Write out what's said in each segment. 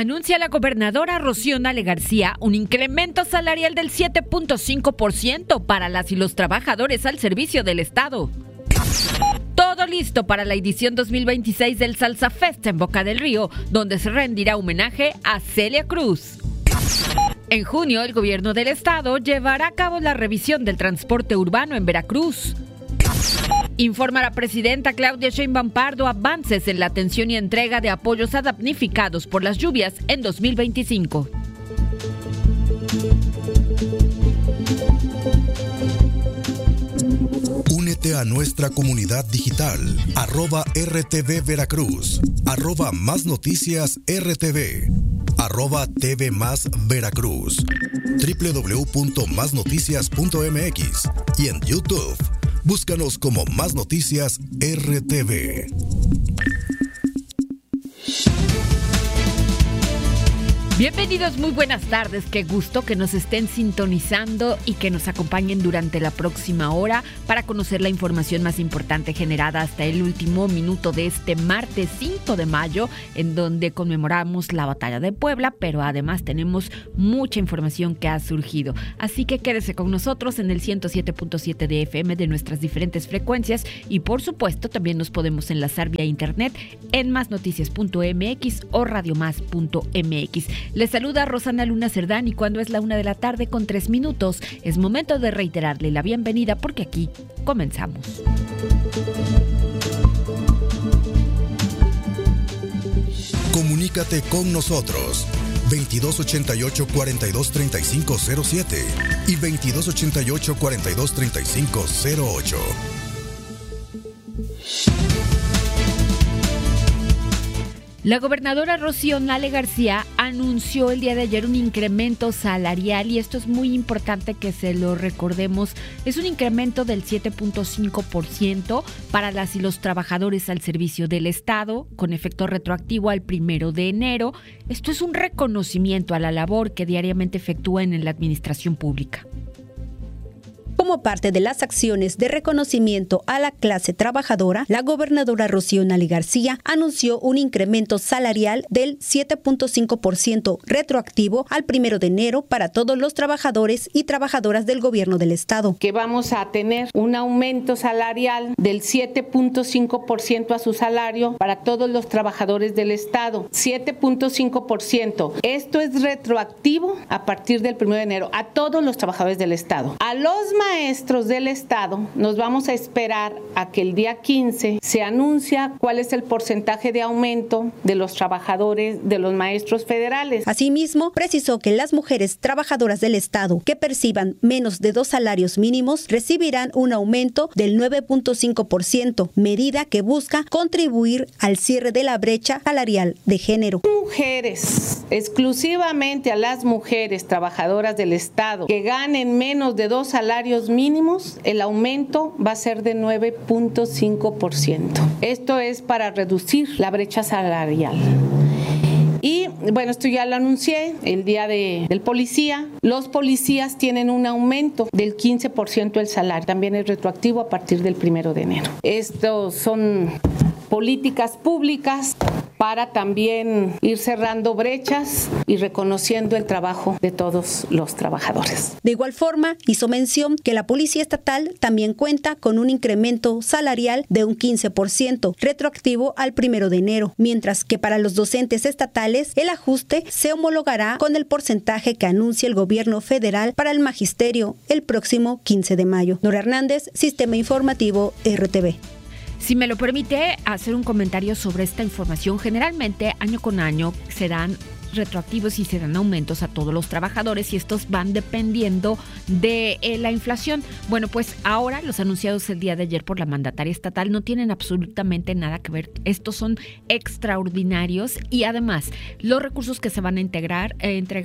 Anuncia la gobernadora Rocío Nale García un incremento salarial del 7.5% para las y los trabajadores al servicio del Estado. Todo listo para la edición 2026 del Salsa Fest en Boca del Río, donde se rendirá homenaje a Celia Cruz. En junio, el gobierno del Estado llevará a cabo la revisión del transporte urbano en Veracruz. Informa la presidenta Claudia Sheinbaum Pardo avances en la atención y entrega de apoyos a damnificados por las lluvias en 2025. Únete a nuestra comunidad digital, @RTV Veracruz, @Más Noticias RTV, @TV Más Veracruz, www.masnoticias.mx y en YouTube. Búscanos como Más Noticias RTV. Bienvenidos, muy buenas tardes, qué gusto que nos estén sintonizando y que nos acompañen durante la próxima hora para conocer la información más importante generada hasta el último minuto de este martes 5 de mayo, en donde conmemoramos la batalla de Puebla, pero además tenemos mucha información que ha surgido. Así que quédese con nosotros en el 107.7 de FM de nuestras diferentes frecuencias y por supuesto también nos podemos enlazar vía internet en masnoticias.mx o radiomás.mx. Les saluda Rosana Luna Cerdán y cuando es la 1:03 es momento de reiterarle la bienvenida porque aquí comenzamos. Comunícate con nosotros 2288-423507 y 2288-423508. La gobernadora Rocío Nale García anunció el día de ayer un incremento salarial y esto es muy importante que se lo recordemos. Es un incremento del 7.5% para las y los trabajadores al servicio del Estado con efecto retroactivo al 1 de enero. Esto es un reconocimiento a la labor que diariamente efectúan en la administración pública. Como parte de las acciones de reconocimiento a la clase trabajadora, la gobernadora Rocío Nale García anunció un incremento salarial del 7.5% retroactivo al 1 de enero para todos los trabajadores y trabajadoras del gobierno del Estado. Que vamos a tener un aumento salarial del 7.5% a su salario para todos los trabajadores del Estado. 7.5%. Esto es retroactivo a partir del 1 de enero a todos los trabajadores del Estado. A los maestros del Estado nos vamos a esperar a que el día 15 se anuncia cuál es el porcentaje de aumento de los trabajadores, de los maestros federales. Asimismo, precisó que las mujeres trabajadoras del Estado que perciban menos de 2 salarios mínimos recibirán un aumento del 9.5%, medida que busca contribuir al cierre de la brecha salarial de género. Mujeres, exclusivamente a las mujeres trabajadoras del Estado que ganen menos de 2 salarios mínimos, el aumento va a ser de 9.5%. Esto es para reducir la brecha salarial. Y bueno, esto ya lo anuncié el día del policía. Los policías tienen un aumento del 15% del salario. También es retroactivo a partir del 1 de enero. Estos son políticas públicas para también ir cerrando brechas y reconociendo el trabajo de todos los trabajadores. De igual forma, hizo mención que la Policía Estatal también cuenta con un incremento salarial de un 15% retroactivo al 1 de enero, mientras que para los docentes estatales el ajuste se homologará con el porcentaje que anuncia el gobierno federal para el magisterio el próximo 15 de mayo. Nora Hernández, Sistema Informativo RTV. Si me lo permite, hacer un comentario sobre esta información. Generalmente, año con año, se dan retroactivos y se dan aumentos a todos los trabajadores y estos van dependiendo de la inflación. Bueno, pues ahora los anunciados el día de ayer por la mandataria estatal no tienen absolutamente nada que ver. Estos son extraordinarios y además los recursos que se van a entregar,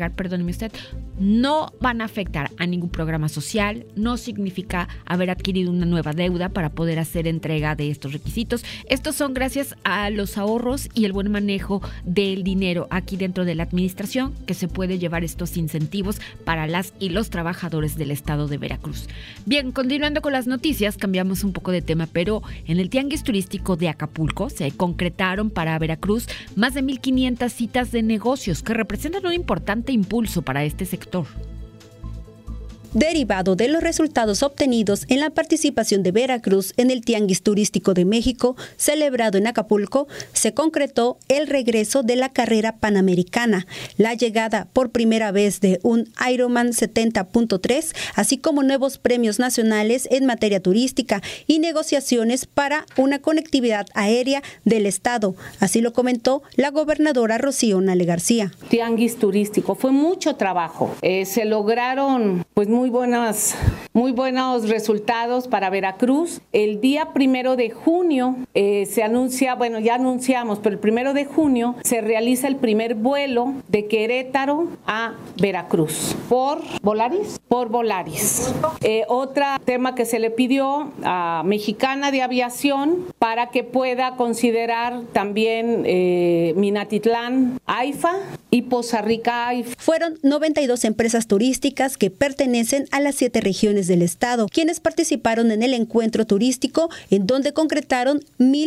no van a afectar a ningún programa social, no significa haber adquirido una nueva deuda para poder hacer entrega de estos requisitos. Estos son gracias a los ahorros y el buen manejo del dinero aquí dentro de la administración que se puede llevar estos incentivos para las y los trabajadores del estado de Veracruz. Bien, continuando con las noticias, cambiamos un poco de tema, pero en el Tianguis Turístico de Acapulco se concretaron para Veracruz más de 1,500 citas de negocios que representan un importante impulso para este sector. Derivado de los resultados obtenidos en la participación de Veracruz en el Tianguis Turístico de México, celebrado en Acapulco, se concretó el regreso de la carrera panamericana, la llegada por primera vez de un Ironman 70.3, así como nuevos premios nacionales en materia turística y negociaciones para una conectividad aérea del estado. Así lo comentó la gobernadora Rocío Nale García. Tianguis turístico, fue mucho trabajo. Se lograron muy buenos resultados para Veracruz. El día 1 de junio se anuncia, ya anunciamos, pero el 1 de junio se realiza el primer vuelo de Querétaro a Veracruz. ¿Por Volaris? Por Volaris. Otro tema que se le pidió a Mexicana de Aviación para que pueda considerar también Minatitlán, AIFA y Poza Rica, AIFA. Fueron 92 empresas turísticas que pertenecen a las 7 regiones del estado, quienes participaron en el encuentro turístico, en donde concretaron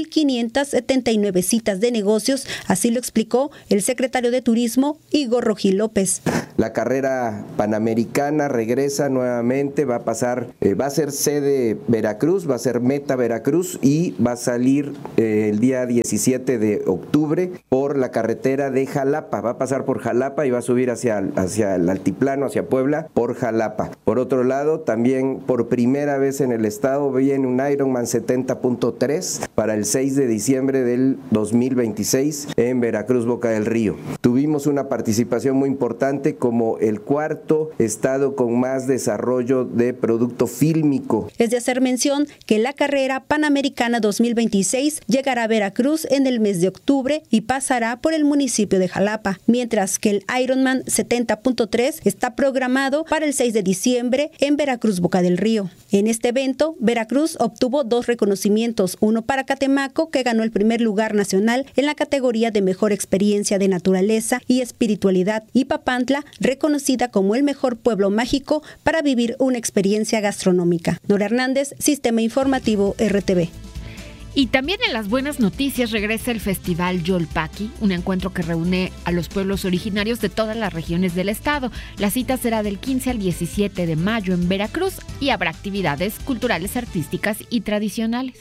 1,579 citas de negocios, así lo explicó el secretario de Turismo, Igor Rojí López. La carrera panamericana regresa nuevamente, va a ser sede Veracruz, va a ser meta Veracruz y va a salir el día 17 de octubre por la carretera de Jalapa, va a pasar por Jalapa y va a subir hacia el altiplano, hacia Puebla, por Jalapa. Por otro lado, también por primera vez en el estado viene un Ironman 70.3 para el 6 de diciembre del 2026 en Veracruz, Boca del Río. Tuvimos una participación muy importante como el cuarto estado con más desarrollo de producto fílmico. Es de hacer mención que la carrera panamericana 2026 llegará a Veracruz en el mes de octubre y pasará por el municipio de Jalapa, mientras que el Ironman 70.3 está programado para el 6 de diciembre en Veracruz, Boca del Río. En este evento, Veracruz obtuvo 2 reconocimientos, uno para Catemaco, que ganó el primer lugar nacional en la categoría de mejor experiencia de naturaleza y espiritualidad, y Papantla, reconocida como el mejor pueblo mágico para vivir una experiencia gastronómica. Nora Hernández, Sistema Informativo RTV. Y también en las buenas noticias regresa el Festival Yolpaqui, un encuentro que reúne a los pueblos originarios de todas las regiones del estado. La cita será del 15 al 17 de mayo en Veracruz y habrá actividades culturales, artísticas y tradicionales.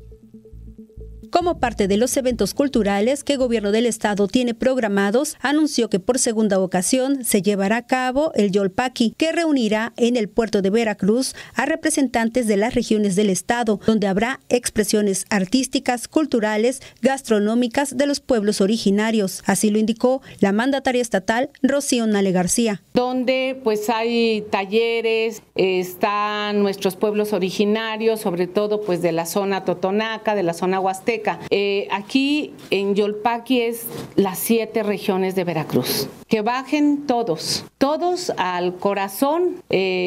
Como parte de los eventos culturales que el gobierno del estado tiene programados, anunció que por segunda ocasión se llevará a cabo el Yolpaqui, que reunirá en el puerto de Veracruz a representantes de las regiones del estado, donde habrá expresiones artísticas, culturales, gastronómicas de los pueblos originarios. Así lo indicó la mandataria estatal Rocío Nale García. Donde hay talleres, están nuestros pueblos originarios, sobre todo de la zona totonaca, de la zona huasteca. Aquí en Yolpaqui es las 7 regiones de Veracruz. Que bajen todos al corazón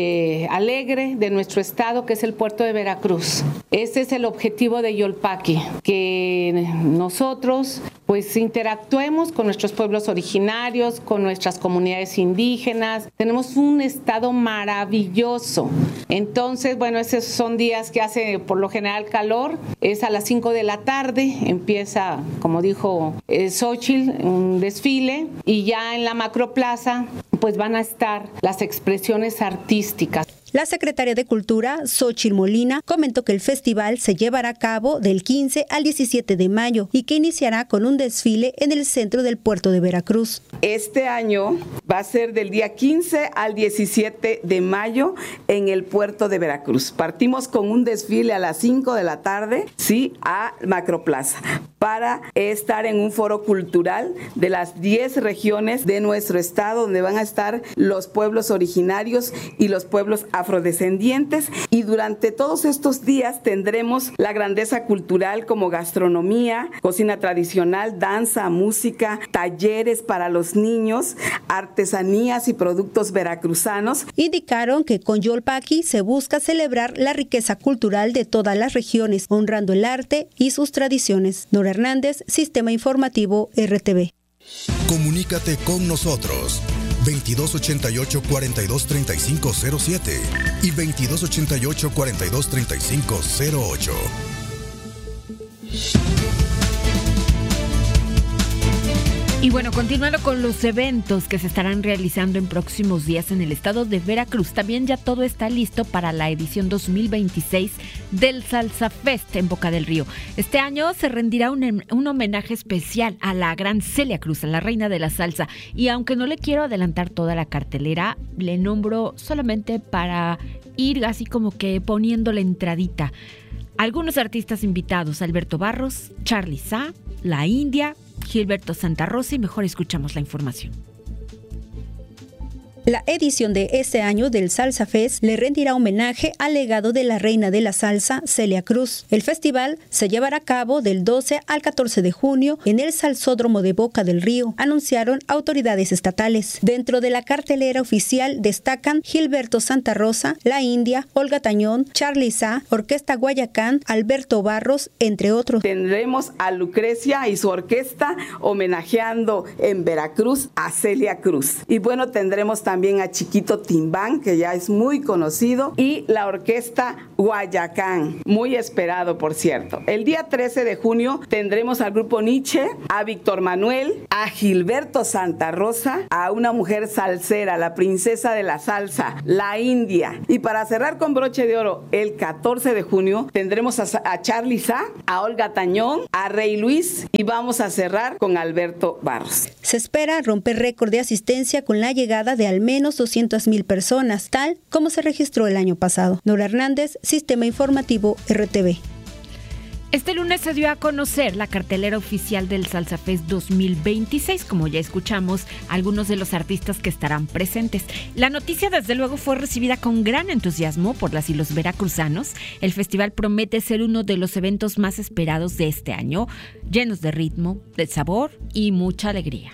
alegre de nuestro estado, que es el puerto de Veracruz. Ese es el objetivo de Yolpaqui, que nosotros interactuemos con nuestros pueblos originarios, con nuestras comunidades indígenas. Tenemos un estado maravilloso. Entonces, esos son días que hace por lo general calor. Es a las 5 de la tarde, empieza, como dijo Xóchitl, un desfile, y ya en la macroplaza van a estar las expresiones artísticas. La secretaria de Cultura, Xóchitl Molina, comentó que el festival se llevará a cabo del 15 al 17 de mayo y que iniciará con un desfile en el centro del puerto de Veracruz. Este año va a ser del día 15 al 17 de mayo en el puerto de Veracruz. Partimos con un desfile a las 5 de la tarde, a Macroplaza, para estar en un foro cultural de las 10 regiones de nuestro estado, donde van a estar los pueblos originarios y los pueblos afrodescendientes, y durante todos estos días tendremos la grandeza cultural como gastronomía, cocina tradicional, danza, música, talleres para los niños, artesanías y productos veracruzanos. Indicaron que con Yolpaqui se busca celebrar la riqueza cultural de todas las regiones, honrando el arte y sus tradiciones. Nora Hernández, Sistema Informativo RTV. Comunícate con nosotros 2288-423507 y 2288-423508. Y bueno, continuando con los eventos que se estarán realizando en próximos días en el estado de Veracruz, también ya todo está listo para la edición 2026 del Salsa Fest en Boca del Río. Este año se rendirá un homenaje especial a la gran Celia Cruz, a la reina de la salsa. Y aunque no le quiero adelantar toda la cartelera, le nombro solamente para ir así como que poniendo la entradita. Algunos artistas invitados: Alberto Barros, Charly Sa, La India, Gilberto Santa Rosa, y mejor escuchamos la información. La edición de este año del Salsa Fest le rendirá homenaje al legado de la reina de la salsa, Celia Cruz. El festival se llevará a cabo del 12 al 14 de junio en el Salsódromo de Boca del Río, anunciaron autoridades estatales. Dentro de la cartelera oficial destacan Gilberto Santa Rosa, La India, Olga Tañón, Charly Sa, Orquesta Guayacán, Alberto Barros, entre otros. Tendremos a Lucrecia y su orquesta homenajeando en Veracruz a Celia Cruz. Y bueno, tendremos también a Chiquito Timbán, que ya es muy conocido, y la orquesta Guayacán, muy esperado, por cierto. El día 13 de junio tendremos al grupo Nietzsche, a Víctor Manuel, a Gilberto Santa Rosa, a una mujer salsera, la princesa de la salsa, La India. Y para cerrar con broche de oro, el 14 de junio tendremos a Charly Sa, a Olga Tañón, a Rey Luis, y vamos a cerrar con Alberto Barros. Se espera romper récord de asistencia con la llegada de al menos 200,000 personas, tal como se registró el año pasado. Nora Hernández, Sistema Informativo RTV. Este lunes se dio a conocer la cartelera oficial del Salsa Fest 2026, como ya escuchamos algunos de los artistas que estarán presentes. La noticia desde luego fue recibida con gran entusiasmo por las y los veracruzanos. El festival promete ser uno de los eventos más esperados de este año, llenos de ritmo, de sabor y mucha alegría.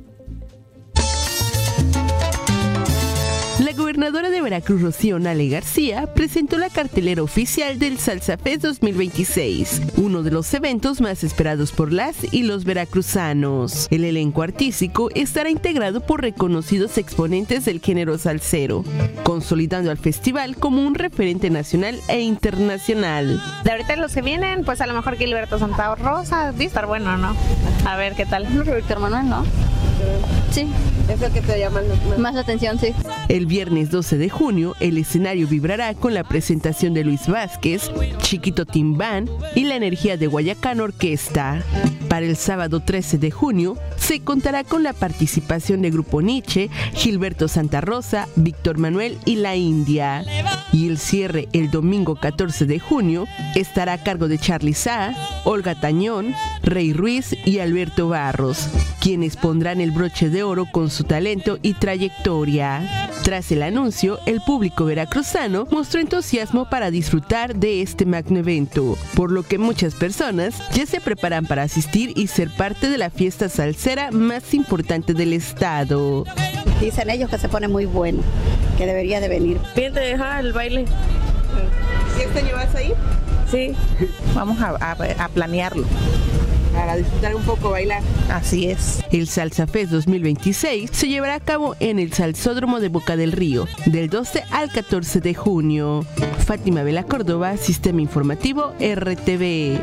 La gobernadora de Veracruz, Rocío Nale García, presentó la cartelera oficial del Salsa Fest 2026, uno de los eventos más esperados por las y los veracruzanos. El elenco artístico estará integrado por reconocidos exponentes del género salsero, consolidando al festival como un referente nacional e internacional. De ahorita los que vienen, pues a lo mejor Gilberto Santa Rosa, va a estar bueno, ¿no? A ver qué tal. Víctor Manuel, ¿no? Sí. Es el que te llama más la atención, sí. El viernes 12 de junio, el escenario vibrará con la presentación de Luis Vázquez, Chiquito Timbán y la energía de Guayacán Orquesta. Para el sábado 13 de junio, se contará con la participación de Grupo Nietzsche, Gilberto Santa Rosa, Víctor Manuel y La India. Y el cierre el domingo 14 de junio estará a cargo de Charly Sa, Olga Tañón, Rey Ruiz y Alberto Barros, quienes pondrán el broche de oro con su talento y trayectoria. Tras el anuncio, el público veracruzano mostró entusiasmo para disfrutar de este magno evento, por lo que muchas personas ya se preparan para asistir y ser parte de la fiesta salsera más importante del estado. Dicen ellos que se pone muy bueno, que debería de venir. Bien, te deja el baile. ¿Y este año vas a ir? Sí, vamos a planearlo. Para disfrutar un poco, bailar. Así es. El Salsa Fest 2026 se llevará a cabo en el Salsódromo de Boca del Río, del 12 al 14 de junio. Fátima Vela Córdoba, Sistema Informativo RTV.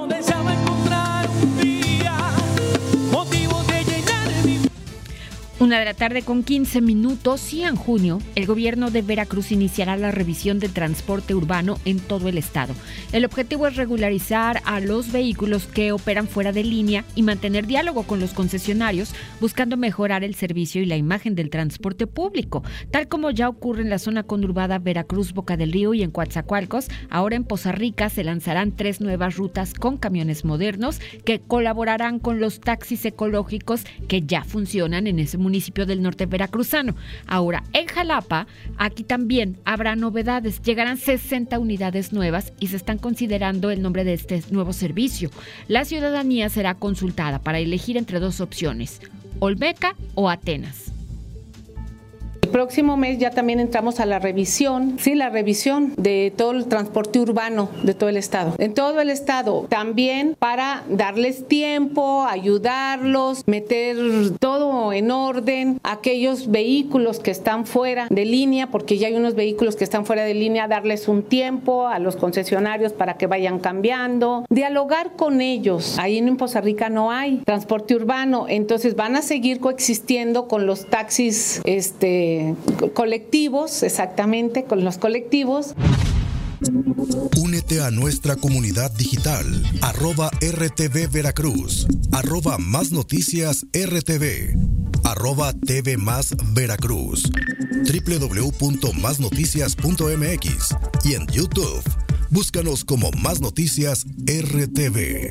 Una de la tarde con 15 minutos y en junio, el gobierno de Veracruz iniciará la revisión del transporte urbano en todo el estado. El objetivo es regularizar a los vehículos que operan fuera de línea y mantener diálogo con los concesionarios, buscando mejorar el servicio y la imagen del transporte público, tal como ya ocurre en la zona conurbada Veracruz, Boca del Río y en Coatzacoalcos. Ahora en Poza Rica se lanzarán 3 nuevas rutas con camiones modernos que colaborarán con los taxis ecológicos que ya funcionan en ese municipio del norte veracruzano. Ahora, en Jalapa, aquí también habrá novedades. Llegarán 60 unidades nuevas y se están considerando el nombre de este nuevo servicio. La ciudadanía será consultada para elegir entre 2 opciones, Olmeca o Atenas. próximo mes ya también entramos a la revisión de todo el transporte urbano de todo el estado. En todo el estado, también para darles tiempo, ayudarlos, meter todo en orden, aquellos vehículos que están fuera de línea, porque ya hay unos vehículos que están fuera de línea, darles un tiempo a los concesionarios para que vayan cambiando, dialogar con ellos. Ahí en Poza Rica no hay transporte urbano, entonces van a seguir coexistiendo con los taxis colectivos, exactamente, con los colectivos. Únete a nuestra comunidad digital, @RTV Veracruz, @Más Noticias RTV, @TV Más Veracruz, www.masnoticias.mx y en YouTube. Búscanos como Más Noticias RTV.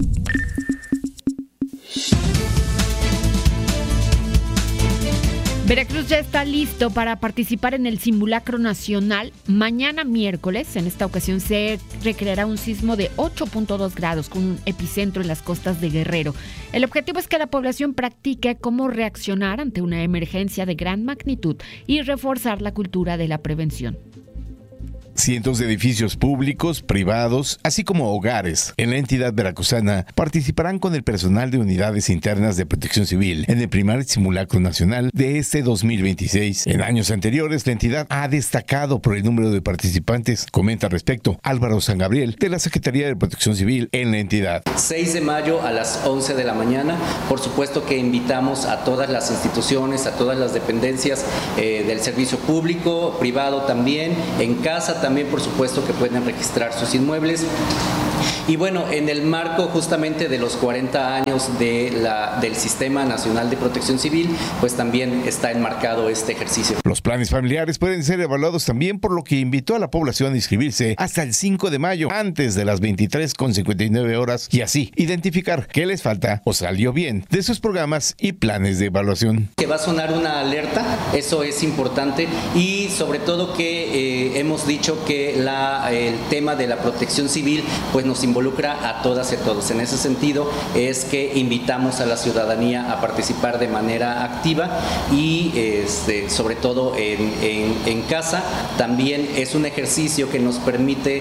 Veracruz ya está listo para participar en el simulacro nacional. Mañana miércoles, en esta ocasión, se recreará un sismo de 8.2 grados con un epicentro en las costas de Guerrero. El objetivo es que la población practique cómo reaccionar ante una emergencia de gran magnitud y reforzar la cultura de la prevención. Cientos de edificios públicos, privados, así como hogares en la entidad veracruzana participarán con el personal de unidades internas de protección civil en el primer simulacro nacional de este 2026. En años anteriores, la entidad ha destacado por el número de participantes. Comenta al respecto Álvaro San Gabriel, de la Secretaría de Protección Civil en la entidad. 6 de mayo a las 11 de la mañana. Por supuesto que invitamos a todas las instituciones, a todas las dependencias del servicio público, privado también, en casa también, por supuesto, que pueden registrar sus inmuebles. Y bueno, en el marco justamente de los 40 años del Sistema Nacional de Protección Civil, pues también está enmarcado este ejercicio. Los planes familiares pueden ser evaluados también, por lo que invitó a la población a inscribirse hasta el 5 de mayo, antes de las 23:59 horas, y así identificar qué les falta o salió bien de sus programas y planes de evaluación. Que va a sonar una alerta, eso es importante, y sobre todo que hemos dicho que el tema de la protección civil pues nos involucra a todas y a todos. En ese sentido es que invitamos a la ciudadanía a participar de manera activa y sobre todo en casa. También es un ejercicio que nos permite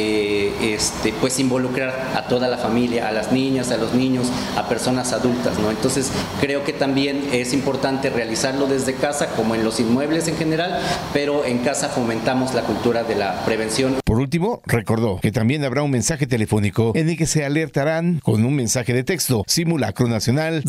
pues involucrar a toda la familia, a las niñas, a los niños, a personas adultas, ¿no? Entonces creo que también es importante realizarlo desde casa, como en los inmuebles en general, pero en casa fomentamos la cultura de la prevención. Por último, recordó que también habrá un mensaje telefónico en el que se alertarán con un mensaje de texto: Simulacro Nacional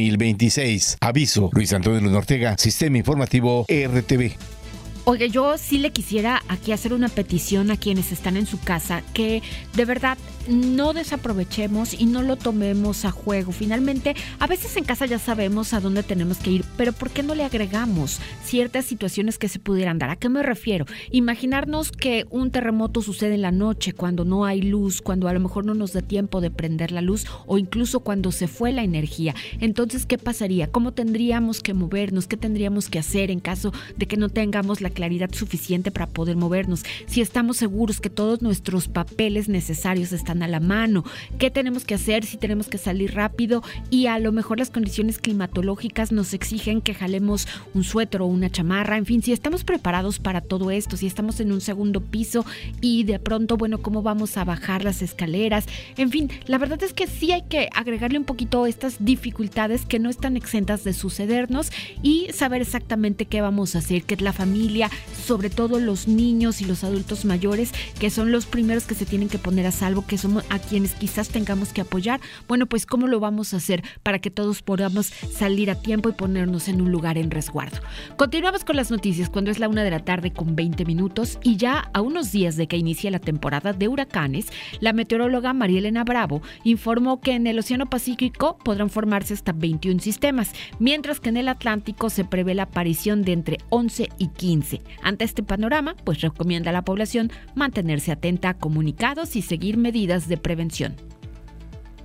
2026. Aviso: Luis Antonio Luna Ortega, Sistema Informativo RTV. Oye, yo sí le quisiera aquí hacer una petición a quienes están en su casa, que de verdad no desaprovechemos y no lo tomemos a juego. Finalmente, a veces en casa ya sabemos a dónde tenemos que ir, pero ¿por qué no le agregamos ciertas situaciones que se pudieran dar? ¿A qué me refiero? Imaginarnos que un terremoto sucede en la noche, cuando no hay luz, cuando a lo mejor no nos da tiempo de prender la luz, o incluso cuando se fue la energía. Entonces, ¿qué pasaría? ¿Cómo tendríamos que movernos? ¿Qué tendríamos que hacer en caso de que no tengamos la claridad suficiente para poder movernos? Si estamos seguros que todos nuestros papeles necesarios están a la mano, ¿qué tenemos que hacer si tenemos que salir rápido y a lo mejor las condiciones climatológicas nos exigen que jalemos un suéter o una chamarra? En fin, si estamos preparados para todo esto, si estamos en un segundo piso y de pronto, bueno, ¿cómo vamos a bajar las escaleras? En fin, la verdad es que sí hay que agregarle un poquito estas dificultades que no están exentas de sucedernos y saber exactamente qué vamos a hacer, que la familia, sobre todo los niños y los adultos mayores, que son los primeros que se tienen que poner a salvo, que somos a quienes quizás tengamos que apoyar. Bueno, pues ¿cómo lo vamos a hacer para que todos podamos salir a tiempo y ponernos en un lugar en resguardo? Continuamos con las noticias cuando es la 1:20 p.m. y ya a unos días de que inicie la temporada de huracanes, la meteoróloga María Elena Bravo informó que en el Océano Pacífico podrán formarse hasta 21 sistemas, mientras que en el Atlántico se prevé la aparición de entre 11 y 15. Ante este panorama, pues recomienda a la población mantenerse atenta a comunicados y seguir medidas de prevención.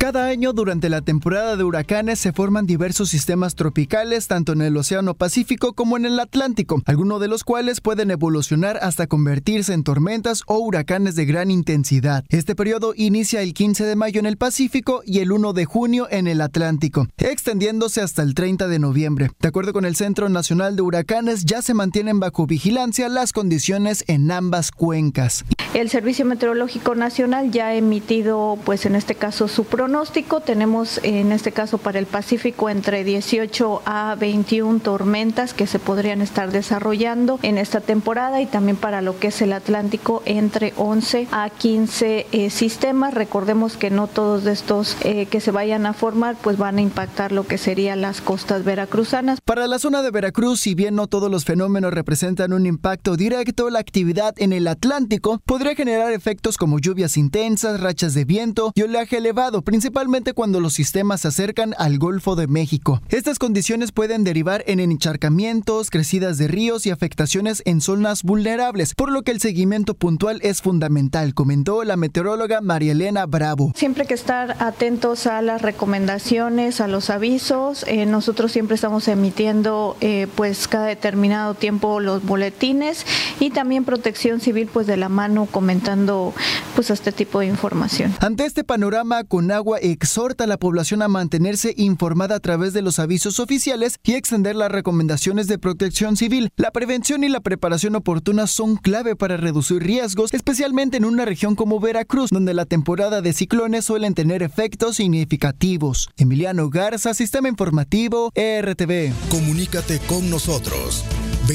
Cada año durante la temporada de huracanes se forman diversos sistemas tropicales tanto en el Océano Pacífico como en el Atlántico, algunos de los cuales pueden evolucionar hasta convertirse en tormentas o huracanes de gran intensidad. Este periodo inicia el 15 de mayo en el Pacífico y el 1 de junio en el Atlántico, extendiéndose hasta el 30 de noviembre. De acuerdo con el Centro Nacional de Huracanes, ya se mantienen bajo vigilancia las condiciones en ambas cuencas. El Servicio Meteorológico Nacional ya ha emitido, pues en este caso, su pronóstico. Tenemos en este caso para el Pacífico entre 18 a 21 tormentas que se podrían estar desarrollando en esta temporada, y también para lo que es el Atlántico entre 11 a 15 sistemas. Recordemos que no todos de estos que se vayan a formar pues van a impactar lo que serían las costas veracruzanas. Para la zona de Veracruz, si bien no todos los fenómenos representan un impacto directo, la actividad en el Atlántico podría generar efectos como lluvias intensas, rachas de viento y oleaje elevado, principalmente cuando los sistemas se acercan al Golfo de México. Estas condiciones pueden derivar en encharcamientos, crecidas de ríos y afectaciones en zonas vulnerables, por lo que el seguimiento puntual es fundamental, comentó la meteoróloga María Elena Bravo. Siempre hay que estar atentos a las recomendaciones, a los avisos. Nosotros siempre estamos emitiendo pues cada determinado tiempo los boletines, y también Protección Civil pues de la mano comentando pues este tipo de información. Ante este panorama, Conagua exhorta a la población a mantenerse informada a través de los avisos oficiales y extender las recomendaciones de Protección Civil. La prevención y la preparación oportuna son clave para reducir riesgos, especialmente en una región como Veracruz, donde la temporada de ciclones suelen tener efectos significativos. Emiliano Garza, Sistema Informativo, RTV. Comunícate con nosotros.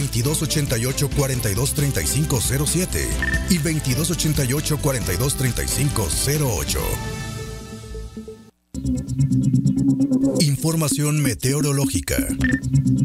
2288-423507 y 2288-423508. Información meteorológica.